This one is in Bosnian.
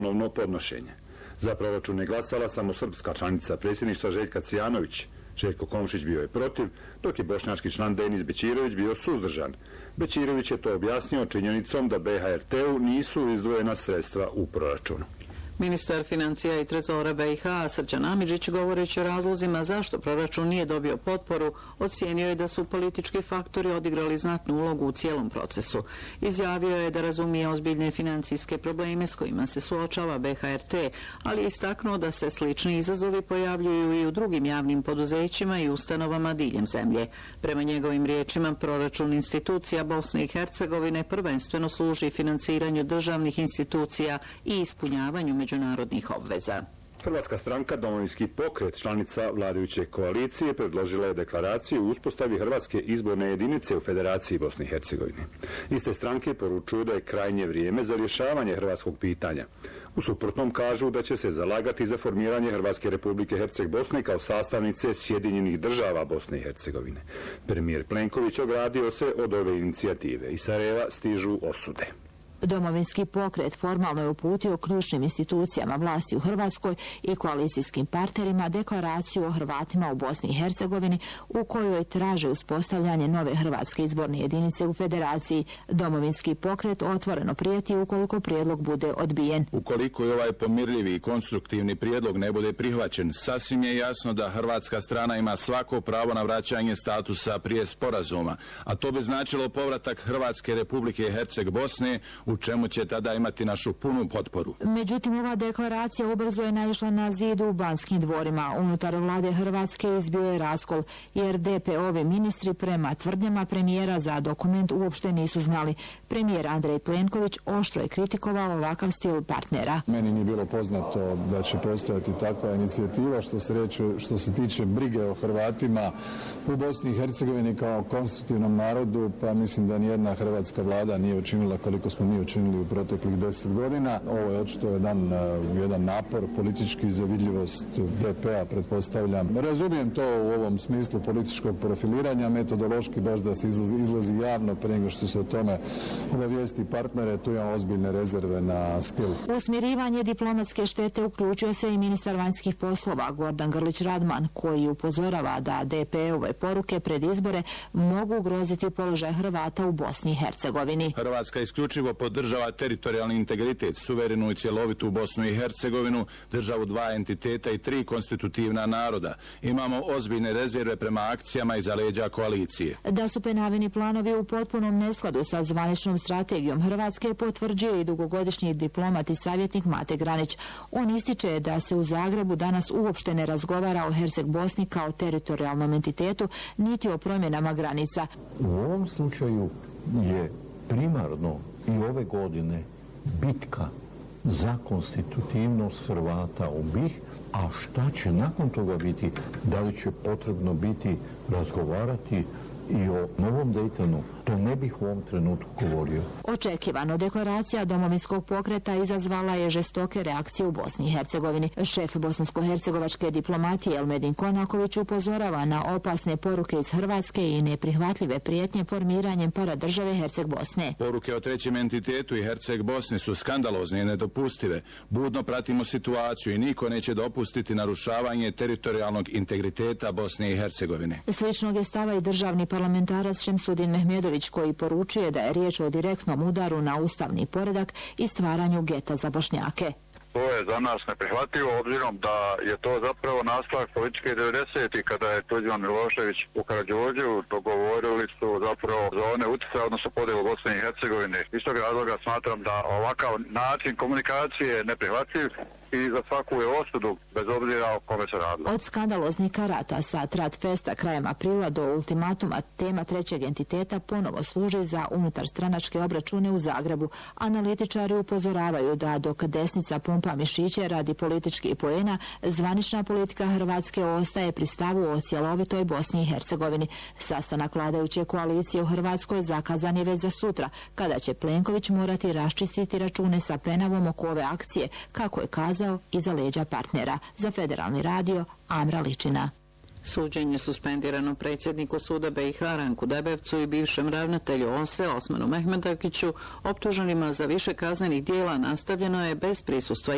ponovno podnošenje. Za proračun je glasala samo srpska članica predsjedništva Željka Cijanović. Željko Komšić bio je protiv, dok je bošnjački član Denis Bećirović bio suzdržan. Bećirović je to objasnio činjenicom da BHRT-u nisu izdvojena sredstva u proračunu. Ministar financija i trezora BiH Srđan Amidžić, govoreći o razlozima zašto proračun nije dobio potporu, ocijenio je da su politički faktori odigrali znatnu ulogu u cijelom procesu. Izjavio je da razumije ozbiljne financijske probleme s kojima se suočava BHRT, ali je istaknuo da se slični izazovi pojavljuju i u drugim javnim poduzećima i ustanovama diljem zemlje. Prema njegovim riječima, proračun institucija Bosne i Hercegovine prvenstveno služi financiranju državnih institucija i ispunjavanju međunarodnih obveza. Hrvatska stranka Domovinski pokret, članica vladajuće koalicije, predložila je deklaraciju o uspostavi Hrvatske izborne jedinice u Federaciji Bosne i Hercegovine. Iste stranke poručuju da je krajnje vrijeme za rješavanje hrvatskog pitanja. U suprotnom kažu da će se zalagati za formiranje Hrvatske Republike Herceg-Bosne kao sastavnice Sjedinjenih država Bosne i Hercegovine. Premijer Plenković ogradio se od ove inicijative. Iz Sarajeva stižu osude. Domovinski pokret formalno je uputio ključnim institucijama vlasti u Hrvatskoj i koalicijskim partnerima deklaraciju o Hrvatima u Bosni i Hercegovini u kojoj traže uspostavljanje nove Hrvatske izborne jedinice u Federaciji. Domovinski pokret otvoreno prijeti ukoliko prijedlog bude odbijen. Ukoliko je ovaj pomirljivi i konstruktivni prijedlog ne bude prihvaćen, sasvim je jasno da hrvatska strana ima svako pravo na vraćanje statusa prije sporazuma, a to bi značilo povratak Hrvatske Republike Herceg-Bosne, u čemu će tada imati našu punu potporu. Međutim, ova deklaracija ubrzo je naišla na zid u Banskim dvorima. Unutar vlade Hrvatske izbio je raskol, jer DP-ovi ministri prema tvrdnjama premijera za dokument uopšte nisu znali. Premijer Andrej Plenković oštro je kritikovao ovakav stil partnera. Meni nije bilo poznato da će postojati takva inicijativa što se tiče brige o Hrvatima u Bosni i Hercegovini kao konstitutivnom narodu, pa mislim da nijedna hrvatska vlada nije učinila koliko smo mi učinili u proteklih 10 godina. Ovo je očito jedan napor politički za vidljivost DP-a, pretpostavljam. Razumijem to u ovom smislu političkog profiliranja, metodološki baš da se izlazi javno pre nego što se o tome obavijesti partnere, tu imam ozbiljne rezerve na stil. U smirivanje diplomatske štete uključio se i ministar vanjskih poslova Gordan Grlić Radman, koji upozorava da DP-ove poruke pred izbore mogu ugroziti položaj Hrvata u Bosni i Hercegovini. Hrvatska isključivo podržava teritorijalni integritet, suverenu i cjelovitu Bosnu i Hercegovinu, državu dva entiteta i tri konstitutivna naroda. Imamo ozbiljne rezerve prema akcijama iza leđa koalicije. Da su Penavini planovi u potpunom neskladu sa zvaničnom strategijom Hrvatske potvrđuje i dugogodišnji diplomat i savjetnik Mate Granić. On ističe da se u Zagrebu danas uopšte ne razgovara o Herceg-Bosni kao teritorijalnom entitetu, niti o promjenama granica. U ovom slučaju je primarno i ove godine bitka za konstitutivnost Hrvata u BiH, a šta će nakon toga biti, da li će potrebno biti razgovarati i o novom Dejtonu, to ne bih u ovom trenutku govorio. Očekivano, deklaracija Domovinskog pokreta izazvala je žestoke reakcije u Bosni i Hercegovini. Šef bosansko-hercegovačke diplomatije Elmedin Konaković upozorava na opasne poruke iz Hrvatske i neprihvatljive prijetnje formiranjem paradržave Herceg-Bosne. Poruke o trećem entitetu i Herceg-Bosni su skandalozne i nedopustive. Budno pratimo situaciju i niko neće dopustiti narušavanje teritorijalnog integriteta Bosne i Hercegovine. Sličnog je stava i državni parlamentarac Šemsudin Mehmedović, koji poručuje da je riječ o direktnom udaru na ustavni poredak i stvaranju geta za Bošnjake. To je za nas neprihvatljivo, obzirom da je to zapravo nastavak političke 90-ih, kada je Tuđman Milošević u Karađorđevu dogovorili su zapravo zone utjecaja, odnosno podjelu Bosne i Hercegovine. Iz tog razloga smatram da ovakav način komunikacije je neprihvatljiv i za svaku je osudu, bez obzira o kome se radilo. Od skandaloznih karata sa Trat Festa krajem aprila do ultimatuma, tema trećeg entiteta ponovo služi za unutarstranačke obračune u Zagrebu. Analitičari upozoravaju da dok desnica pumpa mišiće radi političkih poena, zvanična politika Hrvatske ostaje pri stavu o cjelovitoj Bosni i Hercegovini. Sastanak vladajuće koalicije u Hrvatskoj zakazan je već za sutra, kada će Plenković morati raščistiti račune sa Penavom oko ove akcije, kako je kazao iza leđa partnera. Za Federalni radio, Amra Ličina. Suđenje suspendirano predsjedniku suda BiH Ranku Debevcu i bivšem ravnatelju OSE Osmanu Mehmetakiću, optuženima za više kaznenih dijela, nastavljeno je bez prisustva